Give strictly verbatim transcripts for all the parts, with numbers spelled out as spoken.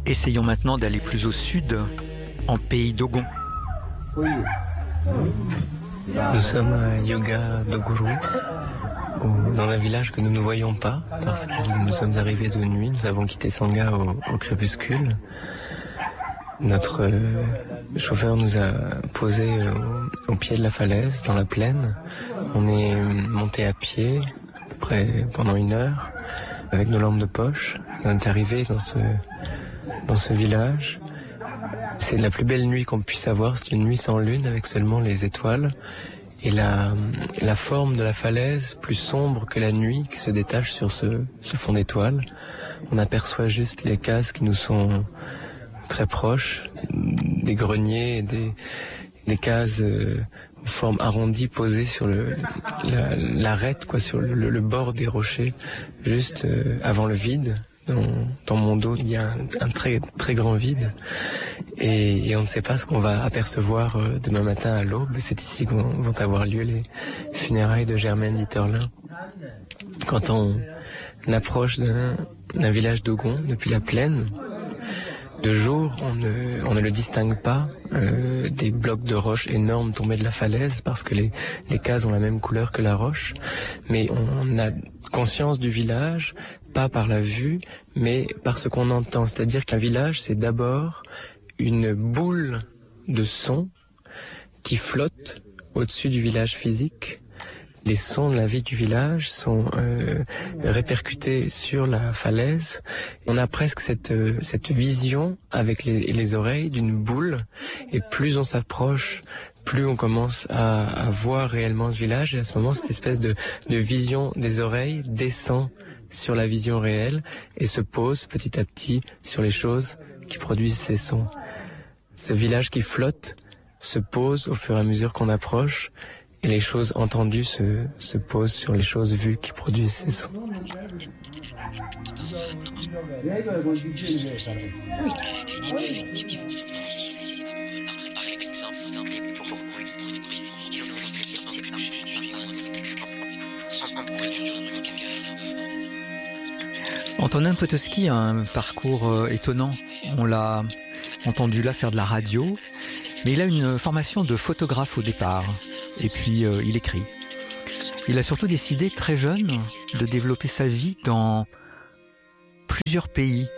Essayons maintenant d'aller plus au sud, en pays Dogon. Nous sommes à Yoga Doguru, dans un village que nous ne voyons pas, parce que nous sommes arrivés de nuit, nous avons quitté Sangha au, au crépuscule. Notre euh, chauffeur nous a posés au, au pied de la falaise, dans la plaine. On est monté à pied, à peu près pendant une heure, avec nos lampes de poche. Et on est arrivé dans ce, dans ce village. C'est la plus belle nuit qu'on puisse avoir, c'est une nuit sans lune, avec seulement les étoiles. Et la, la forme de la falaise, plus sombre que la nuit, qui se détache sur ce, ce fond d'étoiles. On aperçoit juste les cases qui nous sont très proches, des greniers, des, des cases euh, en forme arrondie posées sur le, la, l'arête, quoi, sur le, le bord des rochers, juste euh, avant le vide. Dans, dans mon dos, il y a un, un très très grand vide et, et on ne sait pas ce qu'on va apercevoir euh, demain matin à l'aube. C'est ici que vont, vont avoir lieu les funérailles de Germaine Dieterlen. Quand on approche d'un, d'un village Dogon depuis la plaine, de jour, on ne, on ne le distingue pas euh, des blocs de roches énormes tombés de la falaise parce que les, les cases ont la même couleur que la roche. Mais on a conscience du village, pas par la vue, mais par ce qu'on entend. C'est-à-dire qu'un village, c'est d'abord une boule de son qui flotte au-dessus du village physique. Les sons de la vie du village sont euh, répercutés sur la falaise. On a presque cette euh, cette vision avec les, les oreilles d'une boule. Et plus on s'approche, plus on commence à, à voir réellement le village. Et à ce moment, cette espèce de, de vision des oreilles descend sur la vision réelle et se pose petit à petit sur les choses qui produisent ces sons. Ce village qui flotte se pose au fur et à mesure qu'on approche. Et les choses entendues se, se posent sur les choses vues qui produisent ces sons. Antonin Potocki a un parcours euh, étonnant. On l'a entendu là faire de la radio, mais il a une formation de photographe au départ. Et puis euh, il écrit. Il a surtout décidé très jeune de développer sa vie dans plusieurs pays.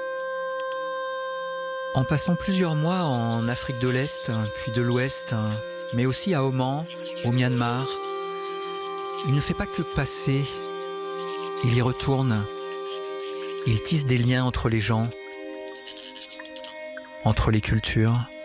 En passant plusieurs mois en Afrique de l'Est, puis de l'Ouest, mais aussi à Oman, au Myanmar. Il ne fait pas que passer, il y retourne. Il tisse des liens entre les gens, entre les cultures.